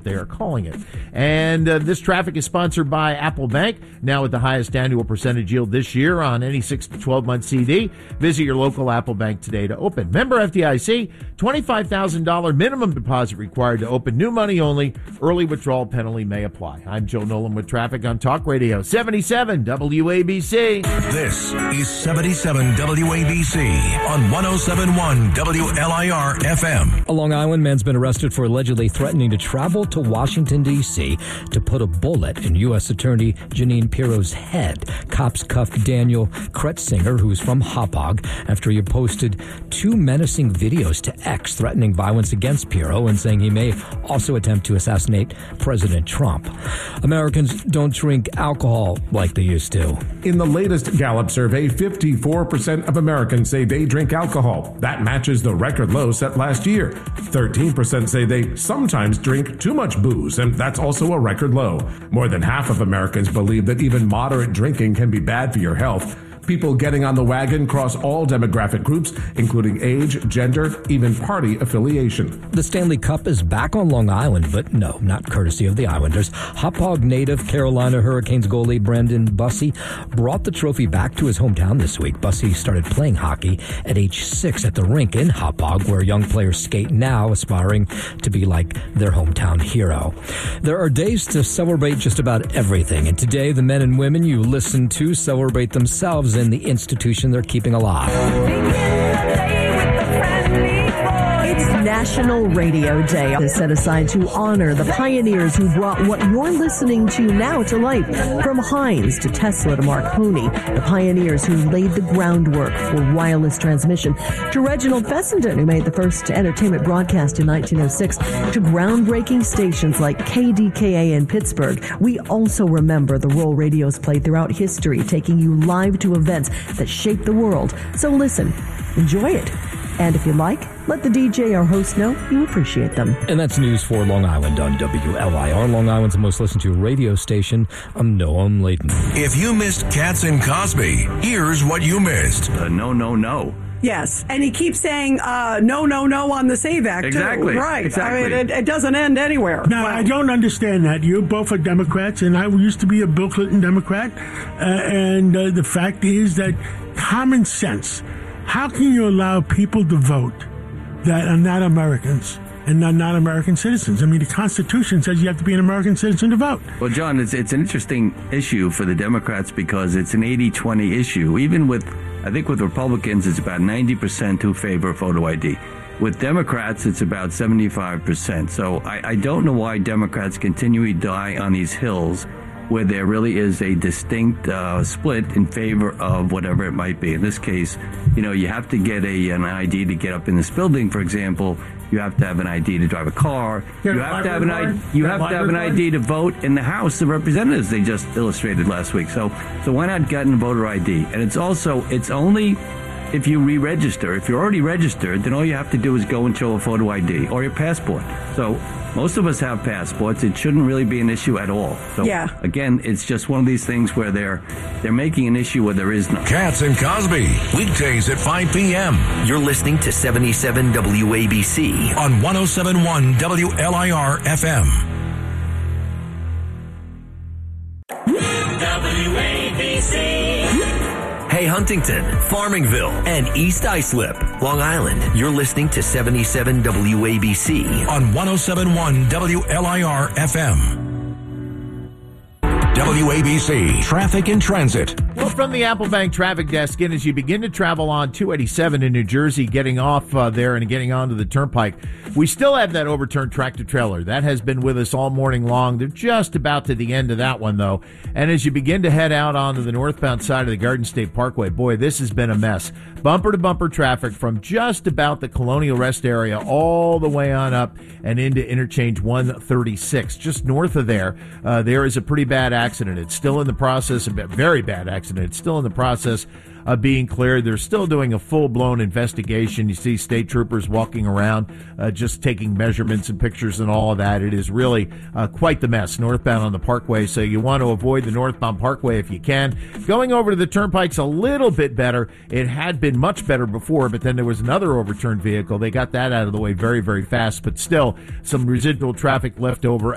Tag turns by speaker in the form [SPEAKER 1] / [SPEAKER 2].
[SPEAKER 1] they are calling it. And this traffic is sponsored by Apple Bank, now with the highest annual percentage yield this year on any 6 to 12-month CD. Visit your local Apple Bank today to open. Member FDIC, $25,000 minimum deposit required to open. New money only. Early withdrawal penalty may apply. I'm Joe Nolan with traffic on Talk Radio 77 WABC.
[SPEAKER 2] This is 77 WABC on 107.1 WLIR FM.
[SPEAKER 3] A Long Island man's been arrested for allegedly threatening to travel to Washington, D.C. to put a bullet in U.S. Attorney Jeanine Pirro's head. Cops cuffed Daniel Kretzinger, who's from Hauppauge, after he posted 2 menacing videos to X threatening violence against Pirro and saying he may also attempt to assassinate President Trump. Americans don't drink alcohol like they used to.
[SPEAKER 4] In the latest Gallup survey, 54% of Americans say they drink alcohol. That matches the record low set last year. 13% say they sometimes drink too much booze, and that's also a record low. More than half of Americans believe that even moderate drinking can be bad for your health. People getting on the wagon cross all demographic groups, including age, gender, even party affiliation.
[SPEAKER 3] The Stanley Cup is back on Long Island, but no, not courtesy of the Islanders. Hauppauge native Carolina Hurricanes goalie Brendan Bussey brought the trophy back to his hometown this week. Bussey started playing hockey at age 6 at the rink in Hauppauge, where young players skate now, aspiring to be like their hometown hero. There are days to celebrate just about everything, and today the men and women you listen to celebrate themselves in the institution they're keeping alive.
[SPEAKER 5] It's National Radio Day, is set aside to honor the pioneers who brought what you're listening to now to life. From Heinz to Tesla to Marconi, the pioneers who laid the groundwork for wireless transmission, to Reginald Fessenden, who made the first entertainment broadcast in 1906, to groundbreaking stations like KDKA in Pittsburgh. We also remember the role radios played throughout history, taking you live to events that shaped the world. So listen, enjoy it. And if you like, let the DJ or host know you appreciate them.
[SPEAKER 3] And that's news for Long Island on WLIR, Long Island's most listened to radio station. I'm Noam Layton.
[SPEAKER 2] If you missed Katz and Cosby, here's what you missed.
[SPEAKER 6] No.
[SPEAKER 7] Yes, and he keeps saying no on the SAVE Act,
[SPEAKER 6] exactly.
[SPEAKER 7] Too. Right.
[SPEAKER 6] Exactly.
[SPEAKER 7] I mean, it doesn't end anywhere.
[SPEAKER 8] Now, I don't understand that. You both are Democrats, and I used to be a Bill Clinton Democrat. And the fact is that common sense, how can you allow people to vote that are not Americans and not American citizens? I mean, the Constitution says you have to be an American citizen to vote.
[SPEAKER 6] Well, John, it's an interesting issue for the Democrats because it's an 80-20 issue. Even with, I think with Republicans, it's about 90% who favor photo ID. With Democrats, it's about 75%. So I don't know why Democrats continually die on these hills where there really is a distinct split in favor of whatever it might be. In this case, you have to get an ID to get up in this building, for example. You have to have an ID to drive a car. You have to have an ID. You have to have an ID to vote in the House of Representatives. They just illustrated last week. So why not get a voter ID? And it's only if you re-register. If you're already registered, then all you have to do is go and show a photo ID or your passport. So most of us have passports. It shouldn't really be an issue at all. So again, it's just one of these things where they're making an issue where there is none.
[SPEAKER 2] Katz and Cosby, weekdays at 5 p.m.
[SPEAKER 9] You're listening to 77 WABC
[SPEAKER 2] on 107.1 WLIR FM.
[SPEAKER 9] WABC. Hey, Huntington, Farmingville, and East Islip, Long Island. You're listening to 77 WABC
[SPEAKER 2] on 107.1 WLIR FM. WABC Traffic and Transit.
[SPEAKER 1] Well, from the Apple Bank traffic desk, and as you begin to travel on 287 in New Jersey, getting off there and getting onto the turnpike, we still have that overturned tractor trailer. That has been with us all morning long. They're just about to the end of that one, though. And as you begin to head out onto the northbound side of the Garden State Parkway, boy, this has been a mess. Bumper-to-bumper traffic from just about the Colonial Rest area all the way on up and into Interchange 136. Just north of there, there is a pretty bad accident. It's still in the process, a very bad accident. It's still in the process of being cleared. They're still doing a full-blown investigation. You see state troopers walking around, just taking measurements and pictures and all of that. It is really quite the mess northbound on the Parkway, so you want to avoid the northbound Parkway if you can. Going over to the turnpike's a little bit better. It had been much better before, but then there was another overturned vehicle. They got that out of the way very, very fast, but still some residual traffic left over